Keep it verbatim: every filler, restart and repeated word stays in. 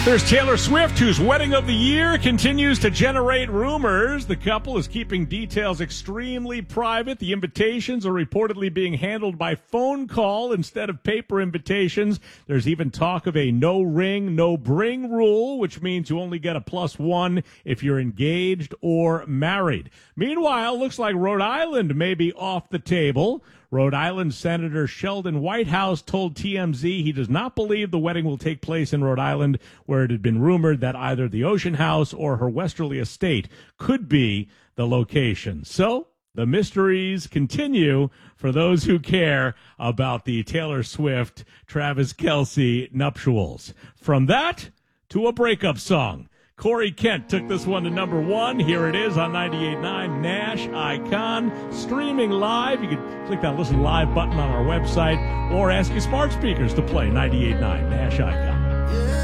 There's Taylor Swift, whose wedding of the year continues to generate rumors. The couple is keeping details extremely private. The invitations are reportedly being handled by phone call instead of paper invitations. There's even talk of a no ring, no bring rule, which means you only get a plus one if you're engaged or married. Meanwhile, looks like Rhode Island may be off the table. Rhode Island Senator Sheldon Whitehouse told T M Z he does not believe the wedding will take place in Rhode Island, where it had been rumored that either the Ocean House or her westerly estate could be the location. So the mysteries continue for those who care about the Taylor Swift, Travis Kelce nuptials. From that to a breakup song. Corey Kent took this one to number one. Here it is on ninety-eight point nine Nash Icon, streaming live. You can click that listen live button on our website or ask your smart speakers to play ninety-eight point nine Nash Icon.